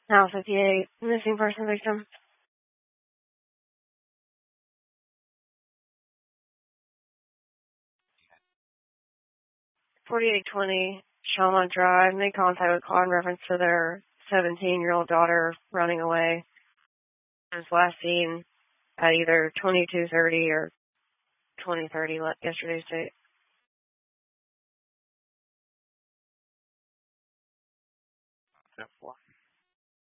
Now 58, missing person victim. 4820 Shalmont Drive. Made contact with call in reference to their 17-year-old daughter running away. It was last seen at either 22:30 or 20:30 yesterday's date.